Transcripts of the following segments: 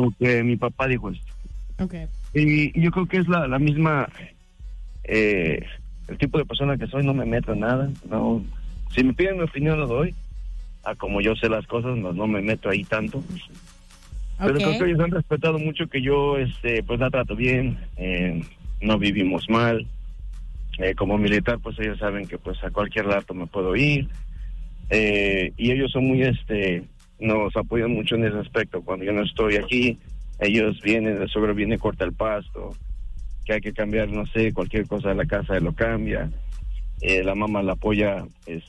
porque mi papá dijo esto. Okay. Y yo creo que es la misma, el tipo de persona que soy, no me meto en nada, no. Si me piden mi opinión lo doy, como yo sé las cosas, no me meto ahí tanto. Pero creo que ellos han respetado mucho que yo, pues la trato bien, no vivimos mal. Como militar, pues ellos saben que pues a cualquier rato me puedo ir. Y ellos son muy, nos apoyan mucho en ese aspecto. Cuando yo no estoy aquí, ellos vienen, el suegro viene, corta el pasto, que hay que cambiar, no sé, cualquier cosa de la casa, él lo cambia. La mamá la apoya,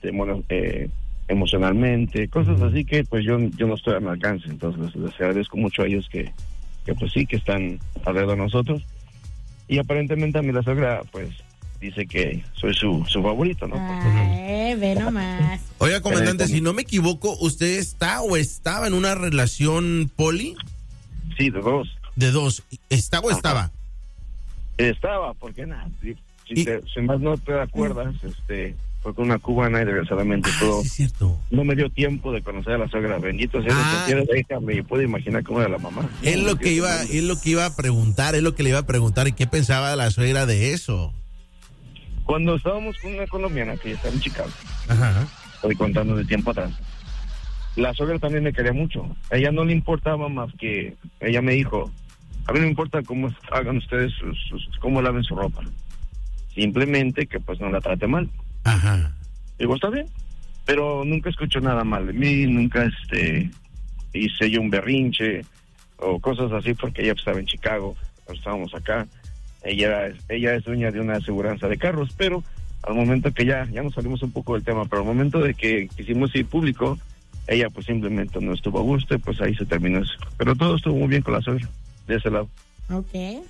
emocionalmente, cosas así que pues yo no estoy a mi alcance. Entonces les agradezco mucho a ellos que pues sí, que están alrededor de nosotros. Y aparentemente a mí la suegra pues dice que soy su favorito, ¿no? Ve nomás. Oiga, comandante, si no me equivoco, ¿usted está o estaba en una relación poli? Sí, de dos. De dos. ¿Está o estaba? Estaba, porque nada, si más no te acuerdas, fue con una cubana y desgraciadamente todo. Sí, es cierto. No me dio tiempo de conocer a la suegra. Bendito sea Dios, que quiera, déjame, puedo imaginar cómo era la mamá. Es lo que iba a preguntar, es lo que le iba a preguntar. ¿Y qué pensaba la suegra de eso? Cuando estábamos con una colombiana que está en Chicago, Ajá. estoy contando de tiempo atrás, la suegra también me quería mucho. A ella no le importaba más que, ella me dijo, a mí no me importa cómo hagan ustedes, cómo laven su ropa. Simplemente que pues no la trate mal. Ajá. Digo, está bien, pero nunca escucho nada mal de mí, nunca hice yo un berrinche o cosas así, porque ella estaba en Chicago, estábamos acá. Ella es dueña de una aseguranza de carros, pero al momento que ya nos salimos un poco del tema, pero al momento de que quisimos ir público, ella pues simplemente no estuvo a gusto y pues ahí se terminó eso. Pero todo estuvo muy bien con la suegra, de ese lado. Okay.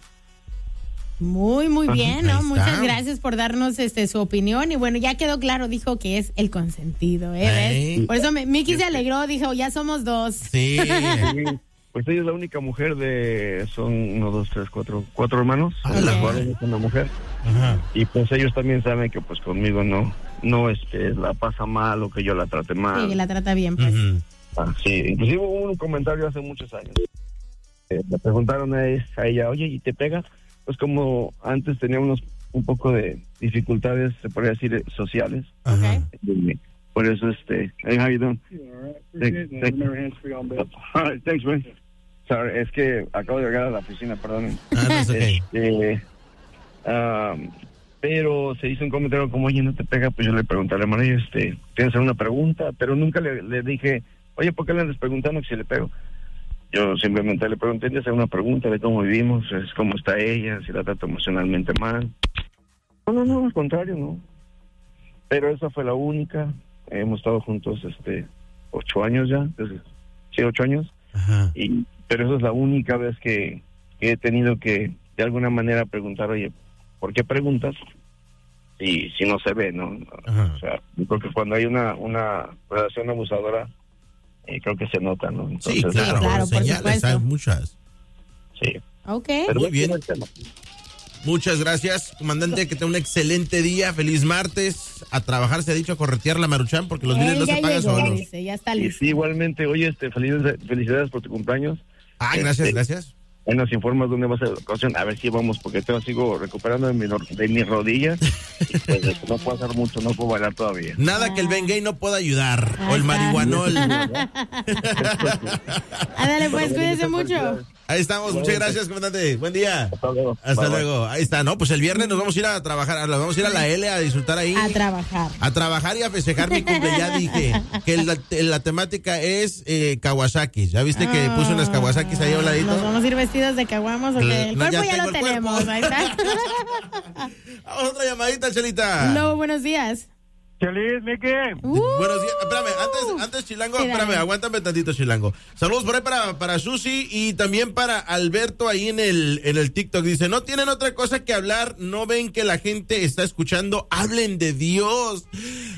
Muy bien, ¿no? Muchas gracias por darnos su opinión. Y bueno, ya quedó claro, dijo que es el consentido, ¿ves? Por eso Miki se alegró, dijo, ya somos dos. Sí. Pues ella es la única mujer son 1, 2, 3, 4 hermanos. La cual es una mujer. Ajá. Y pues ellos también saben que pues conmigo no la pasa mal o que yo la trate mal. Sí, que la trata bien, pues. Uh-huh. Sí, inclusive hubo un comentario hace muchos años. Le preguntaron a ella, oye, ¿y te pega? Pues como antes teníamos un poco de dificultades, se podría decir, sociales. Ajá. Por eso, hey, how you doing? Thanks, man. Sorry, es que acabo de llegar a la oficina, perdón. That's okay. Pero se hizo un comentario como, oye, no te pega, pues yo le pregunté a la hermana, ¿tienes alguna pregunta? Pero nunca le dije, oye, ¿por qué le andas preguntando si le pego? Yo simplemente le pregunté, ¿tienes alguna pregunta de cómo vivimos? ¿Cómo está ella? ¿Si la trato emocionalmente mal? No, al contrario, no. Pero esa fue la única. Hemos estado juntos 8 años ya, 8 años. Ajá. Pero esa es la única vez que he tenido que de alguna manera preguntar, oye, ¿por qué preguntas? Y si no se ve, ¿no? Ajá. O sea, yo creo que cuando hay una relación abusadora, creo que se nota, ¿no? Entonces, sí, claro, por señales supuesto. hay muchas. Sí. Ok. Pero Muy bien. el tema. Muchas gracias, comandante, que tenga un excelente día, feliz martes, a trabajar, se ha dicho, a corretear la Maruchan, porque los bienes no se pagan solos. Dice, ya está Y listo. sí, igualmente, oye, felicidades por tu cumpleaños. Gracias. Ahí nos informas dónde va a ser la ocasión, a ver si vamos, porque yo sigo recuperando de mis rodillas. Y pues, no puedo hacer mucho, no puedo bailar todavía. Nada que el Ben Gay no pueda ayudar, o el marihuanol. Ándale, pues, cuídese mucho. Ahí estamos, muchas gracias, comandante. Buen día. Hasta luego. Hasta Bye, luego. Ahí está, ¿no? Pues el viernes nos vamos a ir a trabajar, vamos a ir a la L a disfrutar ahí. A trabajar. A trabajar y a festejar mi cumple. Ya dije que la temática es Kawasaki. ¿Ya viste que puso unas Kawasakis ahí a un ladito? ¿Nos vamos a ir vestidos de caguamos o qué? El No, cuerpo ya ya lo tengo el tenemos. cuerpo. Ahí está. Vamos a otra llamadita, Chelita. No, buenos días. Feliz, Miki. Buenos días. Espérame, antes Chilango, Sí, dale. espérame, aguántame tantito, Chilango. Saludos por ahí para Susi y también para Alberto ahí en el TikTok. Dice, no tienen otra cosa que hablar, no ven que la gente está escuchando, hablen de Dios.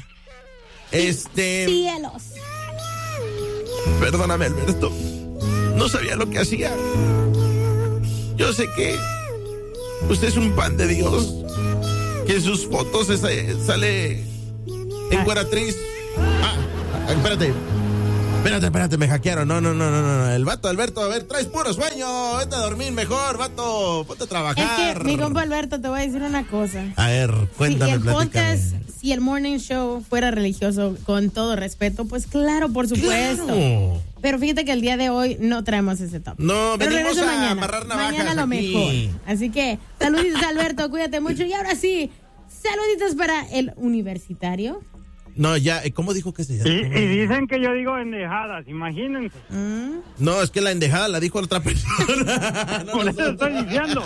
Cielos. Perdóname, Alberto. No sabía lo que hacía. Yo sé que usted es un pan de Dios. Que en sus fotos sale encueratriz. Espérate. Espérate, me hackearon. No. El vato Alberto, a ver, traes puro sueño. Vete a dormir mejor, vato. Ponte a trabajar. Es que, mi compa Alberto, te voy a decir una cosa. A ver, cuéntame, si el morning show fuera religioso, con todo respeto, pues claro, por supuesto. Claro. Pero fíjate que el día de hoy no traemos ese top. No, venimos a amarrar navajas. Mañana lo mejor. Así que, saluditos, Alberto, cuídate mucho. Y ahora sí, saluditos para el universitario. No, ya, ¿cómo dijo que se llama? Y dicen que yo digo endejadas, imagínense. No, es que la endejada la dijo otra persona. Por eso estoy diciendo.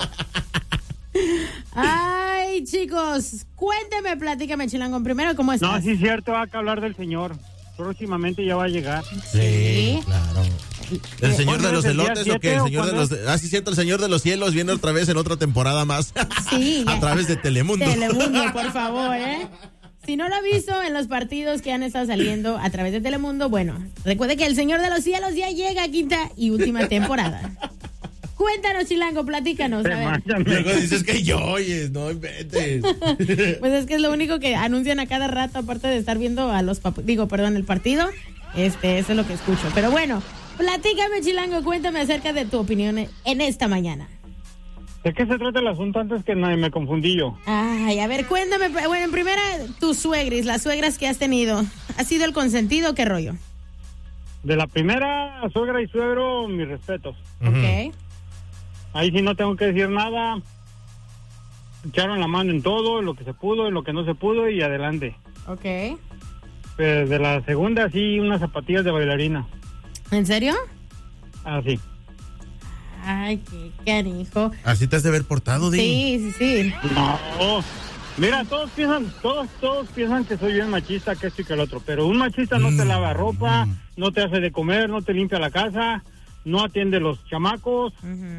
Ay, chicos, cuénteme, platícame, Chilango, primero, ¿cómo estás? No, sí es cierto, hay que hablar del Señor. Próximamente ya va a llegar. Sí, claro. ¿El Señor de los elotes o qué? El Señor de los... sí, cierto, el Señor de los cielos viene otra vez en otra temporada más. Sí. A través de Telemundo. Telemundo, por favor, Si no lo ha visto en los partidos que han estado saliendo a través de Telemundo, bueno, recuerde que el Señor de los Cielos ya llega a quinta y última temporada. Cuéntanos, Chilango, platícanos. A ver. Luego dices que yo oyes, no inventes. Pues es que es lo único que anuncian a cada rato, aparte de estar viendo a los el partido. Eso es lo que escucho. Pero bueno, platícame, Chilango, cuéntame acerca de tu opinión en esta mañana. ¿De qué se trata el asunto antes que me confundí yo? Ay, a ver, cuéntame. Bueno, en primera, tus suegris, las suegras que has tenido. ¿Ha sido el consentido o qué rollo? De la primera suegra y suegro, mis respetos. Ok. Ahí sí no tengo que decir nada. Echaron la mano en todo, en lo que se pudo, en lo que no se pudo y adelante. Ok. Pues de la segunda, sí, unas zapatillas de bailarina. ¿En serio? Ah, sí. Ay, qué canijo. Así te has de ver portado, Di. Sí. No, mira, todos piensan que soy bien machista, que esto y que el otro, pero un machista no te lava ropa, no te hace de comer, no te limpia la casa, no atiende los chamacos,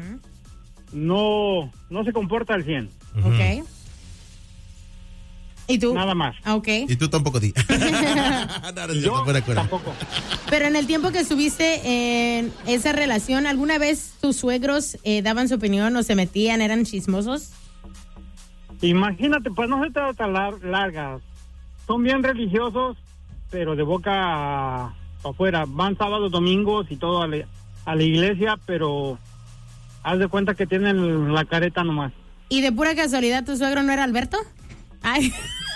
no se comporta al 100. Ok. ¿Y tú? Nada más. Ok. Y tú tampoco, Di. Yo tampoco. Pero en el tiempo que estuviste en esa relación, ¿alguna vez tus suegros daban su opinión o se metían, eran chismosos? Imagínate, pues no se trata tan largas. Son bien religiosos, pero de boca afuera. Van sábados, domingos y todo a la iglesia, pero haz de cuenta que tienen la careta nomás. ¿Y de pura casualidad tu suegro no era Alberto? Ay.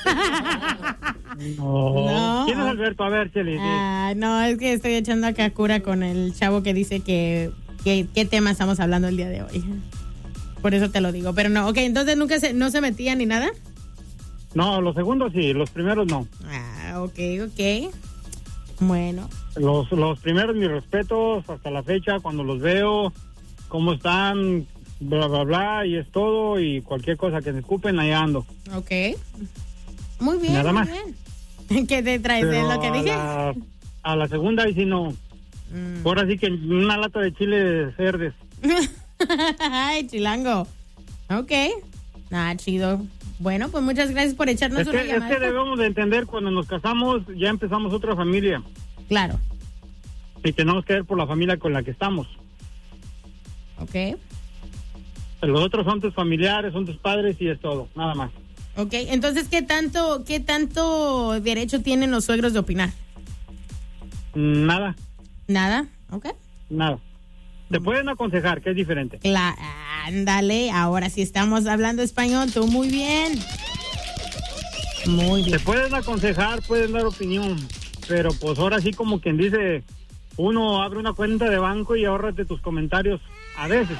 No. ¿Quién es Alberto? A ver, Cheli. No, es que estoy echando acá cura con el chavo que dice que qué tema estamos hablando el día de hoy. Por eso te lo digo. Pero no, ok, entonces nunca no se metían ni nada. No, los segundos sí, los primeros no. Ok. Bueno. Los primeros, mis respetos hasta la fecha, cuando los veo, cómo están, bla, bla, bla, y es todo, y cualquier cosa que me ocupen, allá ando. Ok. Muy bien. Nada más. Bien. ¿Qué te traes? ¿Es lo que dije? A la segunda, ahí sí no. Ahora sí que una lata de chiles verdes. Ay, Chilango. Ok. Chido. Bueno, pues muchas gracias por echarnos una llamada. Es que debemos de entender, cuando nos casamos, ya empezamos otra familia. Claro. Y tenemos que ver por la familia con la que estamos. Ok. Los otros son tus familiares, son tus padres y es todo, nada más. Ok, entonces, ¿qué tanto derecho tienen los suegros de opinar? Nada. ¿Nada? Ok. Nada. Te pueden aconsejar, que es diferente. Ándale, ahora sí estamos hablando español, tú muy bien. Muy bien. Te pueden aconsejar, pueden dar opinión, pero pues ahora sí, como quien dice, uno abre una cuenta de banco y ahórrate tus comentarios a veces.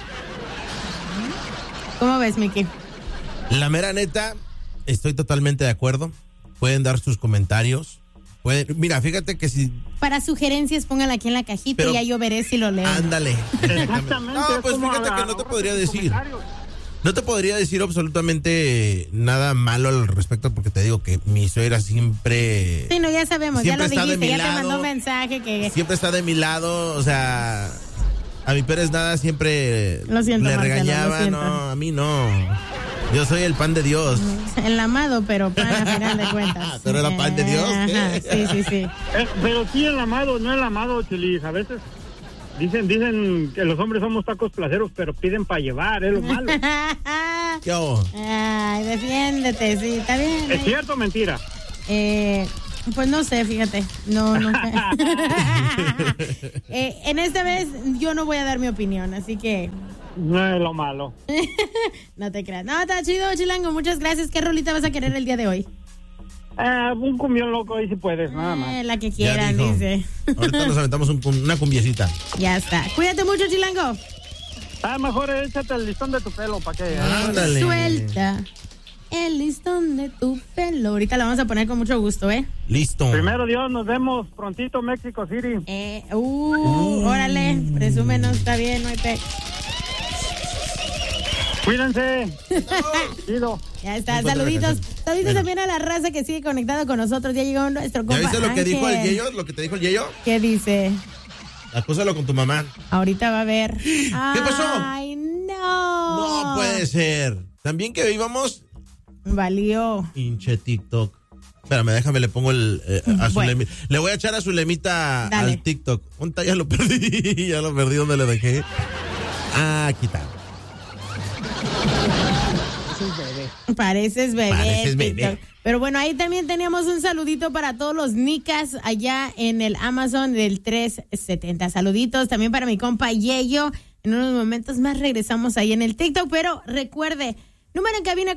¿Cómo ves, Miki? La mera neta, estoy totalmente de acuerdo. Pueden dar sus comentarios. Mira, fíjate que si... Para sugerencias, póngala aquí en la cajita y ya yo veré si lo leo. Ándale. Exactamente. No, pues fíjate que no te podría decir. No te podría decir absolutamente nada malo al respecto, porque te digo que mi suegra siempre... Sí, no, ya sabemos, ya lo dijiste, ya te mandó un mensaje que... Siempre está de mi lado, o sea... A mi Pérez nada siempre lo siento, le Marcelo, regañaba, no, a mí no. Yo soy el pan de Dios. El amado, pero pan a final de cuentas. ¿Pero era pan de Dios? Sí. Pero sí el amado, no el amado, Chelis. A veces dicen que los hombres somos tacos placeros, pero piden para llevar, es lo malo. ¿Qué hago? Ay, defiéndete, sí, está bien. ¿Es cierto o mentira? Pues no sé, fíjate. No. En esta vez yo no voy a dar mi opinión, así que... No es lo malo. No te creas. No, está chido, Chilango. Muchas gracias. ¿Qué rolita vas a querer el día de hoy? Un cumbión loco ahí si puedes, nada más. La que quieran, dice. Ahorita nos aventamos una cumbiecita. Ya está. Cuídate mucho, Chilango. Mejor échate el listón de tu pelo, ¿para qué? Ándale. Suelta el listón de tu pelo. Ahorita la vamos a poner con mucho gusto, Listo. Primero Dios, nos vemos prontito, México City. Órale, presúmenos, está bien, no hay Cuídense. Ya está, saluditos. Saluditos también a la raza que sigue conectada con nosotros. Ya llegó nuestro compa ¿Ya viste lo que Ángel. dijo el Yeyo? ¿Lo que te dijo el Yeyo? ¿Qué dice? Acúsalo con tu mamá. Ahorita va a ver. ¿Qué pasó? Ay, no. No puede ser. También que íbamos. Valió. Hinche TikTok. Espérame, déjame, le pongo le voy a echar a su lemita al TikTok. Ya lo perdí. Ya lo perdí donde le dejé. Aquí está. Pareces bebé. Pero bueno, ahí también teníamos un saludito para todos los nicas allá en el Amazon del 370. Saluditos también para mi compa Yeyo. En unos momentos más regresamos ahí en el TikTok, pero recuerde, número en cabina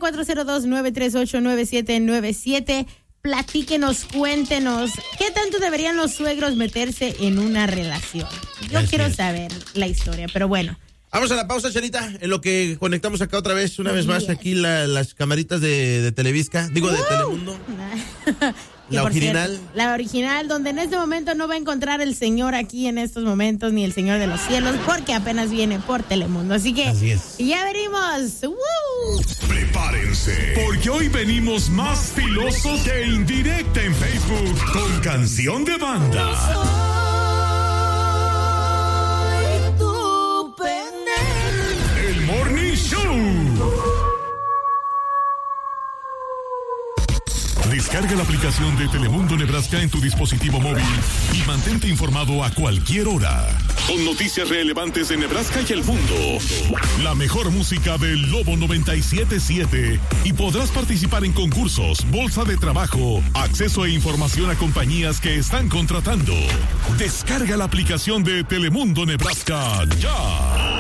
402-938-9797. Platíquenos, cuéntenos, ¿qué tanto deberían los suegros meterse en una relación? Yo quiero saber la historia, pero bueno. Vamos a la pausa, Charita, en lo que conectamos acá otra vez, una vez más, aquí las camaritas de Televisca, digo, de Telemundo. La original. Cierto, la original, donde en este momento no va a encontrar el señor aquí en estos momentos, ni el señor de los cielos, porque apenas viene por Telemundo. Así que ya venimos. Prepárense, porque hoy venimos más filosos que indirecta en Facebook con canción de banda. Morning Show. Descarga la aplicación de Telemundo Nebraska en tu dispositivo móvil y mantente informado a cualquier hora. Con noticias relevantes de Nebraska y el mundo. La mejor música del Lobo 97.7 y podrás participar en concursos, bolsa de trabajo, acceso e información a compañías que están contratando. Descarga la aplicación de Telemundo Nebraska ya.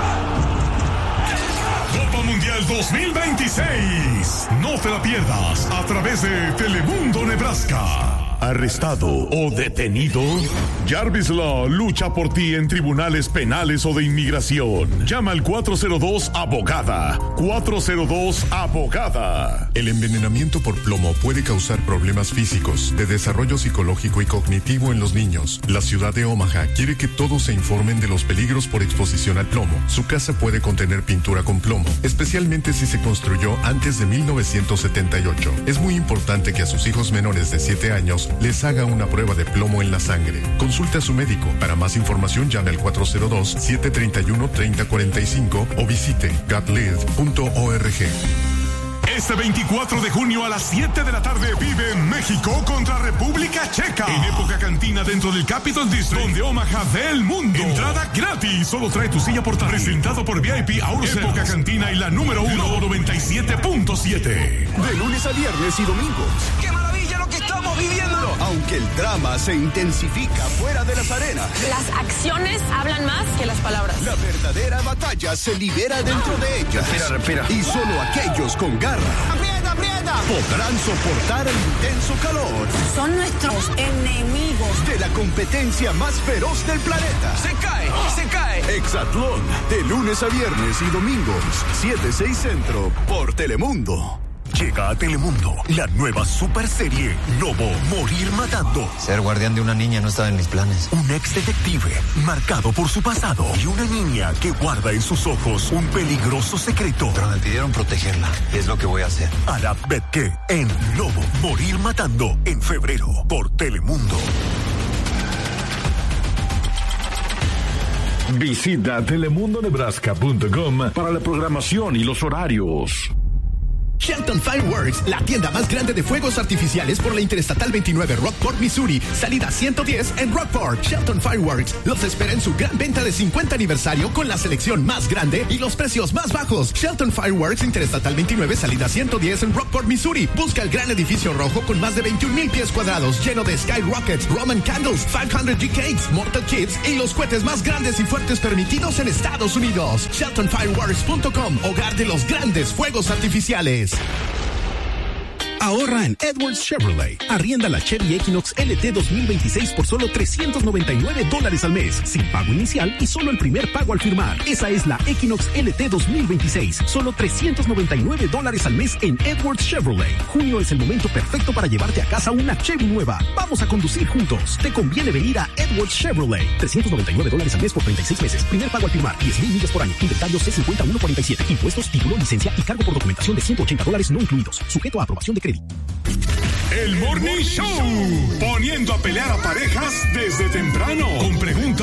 Copa Mundial 2026. No te la pierdas a través de Telemundo Nebraska. ¿Arrestado o detenido? Jarvis Law lucha por ti en tribunales penales o de inmigración. Llama al 402-ABOGADA. 402-ABOGADA. El envenenamiento por plomo puede causar problemas físicos, de desarrollo psicológico y cognitivo en los niños. La ciudad de Omaha quiere que todos se informen de los peligros por exposición al plomo. Su casa puede contener pintura con plomo, especialmente si se construyó antes de 1978. Es muy importante que a sus hijos menores de 7 años les haga una prueba de plomo en la sangre. Consulte a su médico. Para más información llame al 402-731-3045 o visite godlive.org. Este 24 de junio a las 7 de la tarde vive México contra República Checa. En época cantina dentro del Capitol District, donde Omaha ve el mundo. Entrada gratis. Solo trae tu silla portátil. Presentado por VIP Aursel. Época cantina y la número 1, 97.7. De lunes a viernes y domingos. ¡Qué maravilla lo que estamos viviendo! Aunque el drama se intensifica fuera de las arenas. Las acciones hablan más que las palabras. La verdadera batalla se libera dentro de ellas. Respira. Y solo aquellos con garra ¡Aprieta! podrán soportar el intenso calor. Son nuestros enemigos. De la competencia más feroz del planeta. ¡Se cae! Hexatlón. De lunes a viernes y domingos. 7-6 Centro. Por Telemundo. Llega a Telemundo la nueva super serie Lobo, Morir Matando. Ser guardián de una niña no estaba en mis planes. Un ex detective marcado por su pasado y una niña que guarda en sus ojos un peligroso secreto. Pero me pidieron protegerla y es lo que voy a hacer. Arad Betke en Lobo, Morir Matando en febrero por Telemundo. Visita telemundonebraska.com para la programación y los horarios. Shelton Fireworks, la tienda más grande de fuegos artificiales por la Interestatal 29 Rockport, Missouri, salida 110 en Rockport. Shelton Fireworks los espera en su gran venta de 50 aniversario con la selección más grande y los precios más bajos. Shelton Fireworks, Interestatal 29, salida 110 en Rockport, Missouri. Busca el gran edificio rojo con más de 21,000 pies cuadrados, lleno de Sky Rockets, Roman Candles, 500 G-Cakes, Mortal Kids y los cohetes más grandes y fuertes permitidos en Estados Unidos. SheltonFireworks.com, hogar de los grandes fuegos artificiales. Ahorra en Edwards Chevrolet. Arrienda la Chevy Equinox LT 2026 por solo $399 al mes, sin pago inicial y solo el primer pago al firmar. Esa es la Equinox LT 2026, solo $399 al mes en Edwards Chevrolet. Junio es el momento perfecto para llevarte a casa una Chevy nueva. Vamos a conducir juntos. Te conviene venir a Edwards Chevrolet. $399 al mes por 36 meses. Primer pago al firmar, 10,000 millas por año. Inventario C5147. Impuestos, título, licencia y cargo por documentación de $180 no incluidos. Sujeto a aprobación de crédito. El Morning Show, poniendo a pelear a parejas desde temprano, con preguntas